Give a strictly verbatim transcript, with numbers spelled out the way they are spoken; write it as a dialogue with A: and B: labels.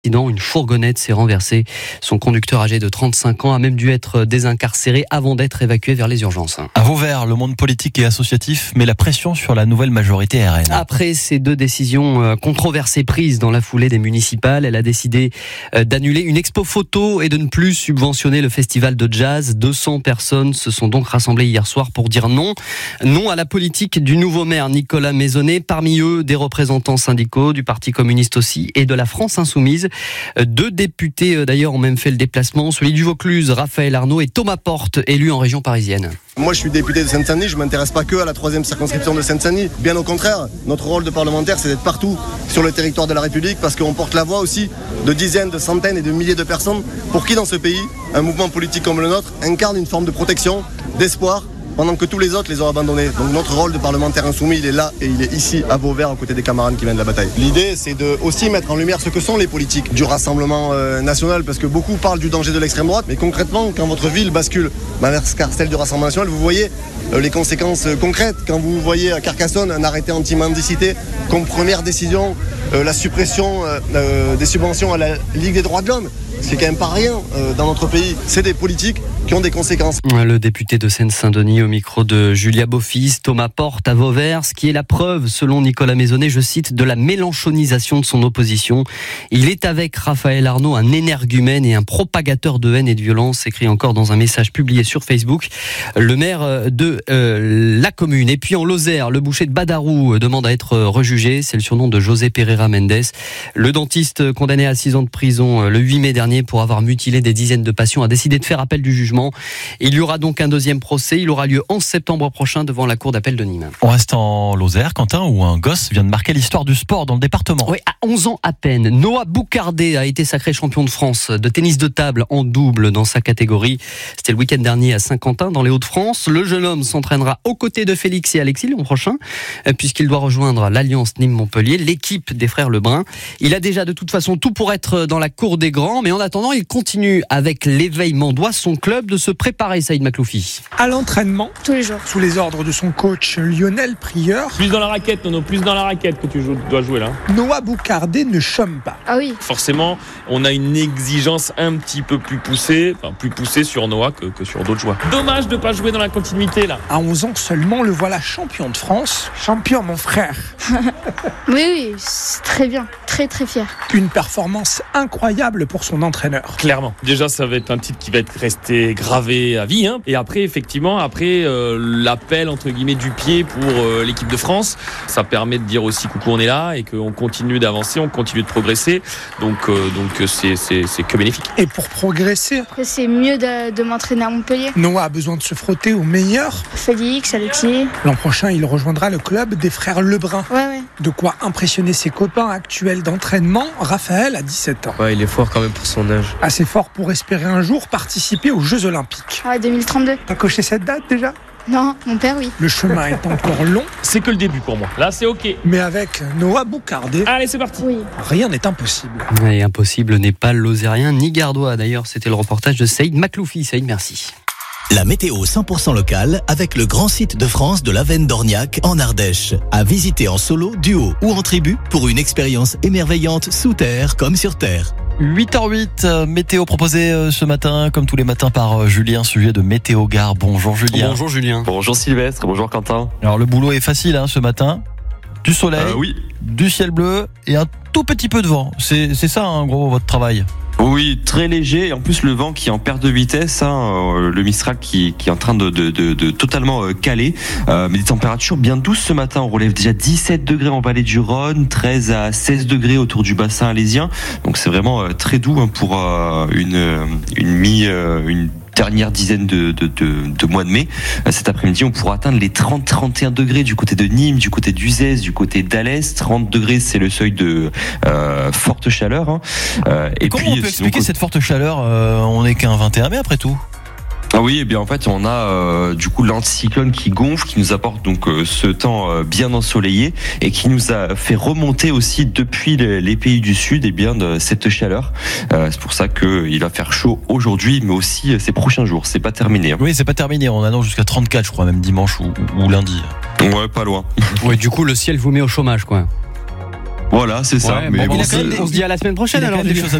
A: Une fourgonnette s'est renversée. Son conducteur âgé de trente-cinq ans a même dû être désincarcéré avant d'être évacué vers les urgences.
B: À Vauvert, le monde politique et associatif met la pression sur la nouvelle majorité R N.
A: Après ces deux décisions controversées prises dans la foulée des municipales, elle a décidé d'annuler une expo photo et de ne plus subventionner le festival de jazz. deux cents personnes se sont donc rassemblées hier soir pour dire non. Non à la politique du nouveau maire Nicolas Maisonnet. Parmi eux, des représentants syndicaux, du Parti communiste aussi et de la France insoumise. Deux députés d'ailleurs ont même fait le déplacement, celui du Vaucluse, Raphaël Arnaud, et Thomas Porte, élu en région parisienne.
C: Moi je suis député de Seine-Saint-Denis, je ne m'intéresse pas que à la troisième circonscription de Seine-Saint-Denis. Bien au contraire, notre rôle de parlementaire c'est d'être partout sur le territoire de la République parce qu'on porte la voix aussi de dizaines, de centaines et de milliers de personnes pour qui dans ce pays, un mouvement politique comme le nôtre incarne une forme de protection, d'espoir, pendant que tous les autres les ont abandonnés. Donc notre rôle de parlementaire insoumis, il est là et il est ici à Vauvert, aux côtés des camarades qui viennent de la bataille. L'idée, c'est de aussi mettre en lumière ce que sont les politiques du Rassemblement euh, national, parce que beaucoup parlent du danger de l'extrême droite, mais concrètement, quand votre ville bascule vers celle du Rassemblement national, vous voyez euh, les conséquences euh, concrètes. Quand vous voyez à Carcassonne un arrêté anti-mendicité comme première décision, euh, la suppression euh, euh, des subventions à la Ligue des droits de l'homme, c'est quand même pas rien euh, dans notre pays. C'est des politiques qui ont des conséquences.
A: Le député de Seine-Saint-Denis au micro de Julia Beaufils, Thomas Porte à Vauvert, ce qui est la preuve, selon Nicolas Maisonnet, je cite, de la mélenchonisation de son opposition. Il est avec Raphaël Arnaud un énergumène et un propagateur de haine et de violence, écrit encore dans un message publié sur Facebook le maire de euh, la commune. Et puis en Lozère, le boucher de Badarou demande à être rejugé. C'est le surnom de José Pereira Mendes. Le dentiste condamné à six ans de prison le huit mai dernier pour avoir mutilé des dizaines de patients a décidé de faire appel du jugement. Il y aura donc un deuxième procès. Il aura lieu en septembre prochain devant la cour d'appel de Nîmes.
B: On reste en Lozère, Quentin, où un gosse vient de marquer l'histoire du sport dans le département.
A: Oui, à onze ans à peine. Noah Boucardé a été sacré champion de France de tennis de table en double dans sa catégorie. C'était le week-end dernier à Saint-Quentin, dans les Hauts-de-France. Le jeune homme s'entraînera aux côtés de Félix et Alexis l'an prochain, puisqu'il doit rejoindre l'Alliance Nîmes-Montpellier, l'équipe des frères Lebrun. Il a déjà de toute façon tout pour être dans la cour des grands, mais en attendant, il continue avec l'Éveil Mandois, son club, de se préparer, Saïd Makloufi.
D: À l'entraînement,
E: tous les jours,
D: sous les ordres de son coach Lionel Prieur.
F: Plus dans la raquette, Nono, plus dans la raquette que tu joues, dois jouer là.
D: Noah Boucardé ne chôme pas.
E: Ah oui.
F: Forcément, on a une exigence un petit peu plus poussée, enfin plus poussée sur Noah que, que sur d'autres joueurs. Dommage de ne pas jouer dans la continuité là.
D: À onze ans seulement, le voilà champion de France. Champion, mon frère.
E: Oui, oui, c'est très bien, très très fier.
D: Une performance incroyable pour son entraîneur.
F: Clairement. Déjà, ça va être un titre qui va être resté gravé à vie. Hein. Et après, effectivement, après euh, l'appel entre guillemets du pied pour euh, l'équipe de France, ça permet de dire aussi coucou, on est là et qu'on continue d'avancer, on continue de progresser. Donc, euh, donc c'est, c'est, c'est que bénéfique.
D: Et pour progresser,
E: après, c'est mieux de, de m'entraîner à Montpellier.
D: Noah a besoin de se frotter aux meilleurs.
E: Félix, Alexis.
D: L'an prochain, il rejoindra le club des frères Lebrun.
E: Ouais, ouais.
D: De quoi impressionner ses copains actuels d'entraînement. Raphaël a dix-sept ans.
G: Ouais, il est fort quand même pour son âge.
D: Assez fort pour espérer un jour participer aux Jeux Olympiques.
E: Ah, deux mille trente-deux.
D: T'as coché cette date déjà ?
E: Non, mon père, oui.
D: Le chemin est encore long.
F: C'est que le début pour moi. Là, c'est OK.
D: Mais avec Noah Boucardé,
F: allez, c'est parti.
E: Oui.
D: Rien n'est impossible.
A: Et impossible n'est pas lozérien ni gardois. D'ailleurs, c'était le reportage de Saïd Makloufi. Saïd, merci.
H: La météo cent pour cent locale avec le grand site de France de l'Avenne d'Orniac en Ardèche. À visiter en solo, duo ou en tribu pour une expérience émerveillante sous terre comme sur terre.
B: huit heures huit, euh, météo proposée euh, ce matin, comme tous les matins par euh, Julien, sujet de Météo Gare. Bonjour Julien.
A: Bonjour Julien.
I: Bonjour Sylvestre, bonjour Quentin.
B: Alors le boulot est facile hein, ce matin. Du soleil,
I: euh, oui.
B: du ciel bleu et un tout petit peu de vent. C'est, c'est ça en gros votre travail.
I: Oui, très léger, et en plus le vent qui est en perte de vitesse, hein, euh, le Mistral qui, qui est en train de, de, de, de totalement euh, caler, euh, mais des températures bien douces ce matin. On relève déjà dix-sept degrés en vallée du Rhône, treize à seize degrés autour du bassin alésien, donc c'est vraiment euh, très doux hein, pour euh, une, une mi, euh, une dernière dizaine de, de, de, de mois de mai. Cet après-midi, on pourra atteindre les trente à trente et un degrés du côté de Nîmes, du côté d'Uzès, du côté d'Alès. trente degrés, c'est le seuil de euh, forte chaleur. Hein. Euh,
B: et Comment puis, on peut expliquer sinon, cette forte chaleur euh, On n'est qu'un vingt et un mai après tout.
I: Ah oui, et bien en fait on a euh, du coup l'anticyclone qui gonfle, qui nous apporte donc euh, ce temps euh, bien ensoleillé et qui nous a fait remonter aussi depuis les, les pays du sud et bien de cette chaleur. Euh, c'est pour ça que il va faire chaud aujourd'hui, mais aussi euh, ces prochains jours. C'est pas terminé. Hein.
B: Oui, c'est pas terminé. On annonce jusqu'à trente-quatre, je crois, même dimanche ou, ou lundi.
I: Ouais, pas loin.
A: Ouais, du coup le ciel vous met au chômage, quoi.
I: Voilà, c'est ça.
B: Ouais,
I: mais
B: bon,
I: bon,
B: il a
I: c'est-
B: quand même des-
A: On se dit à la semaine prochaine
B: Il y a quand
A: alors.
B: même des
A: Julien.
B: choses à